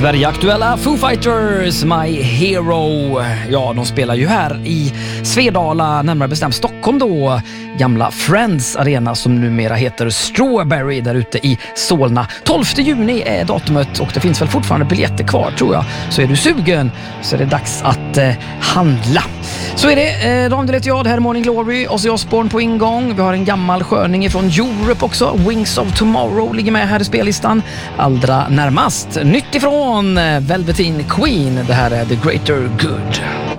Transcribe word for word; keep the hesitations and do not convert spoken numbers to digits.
Sverige-aktuella Foo Fighters, My Hero. Ja, de spelar ju här i Svedala, närmare bestämt Stockholm då. Gamla Friends Arena som numera heter Strawberry där ute i Solna. tolfte juni är datumet och det finns väl fortfarande biljetter kvar tror jag. Så är du sugen så är det dags att eh, handla. Så är det. Eh, Daniel heter jag, det här är Morning Glory. Ozzy Osbourne på ingång. Vi har en gammal sköning från Europe också. Wings of Tomorrow ligger med här i spellistan. Allra närmast nytt ifrån Velveteen Queen. Det här är The Greater Good.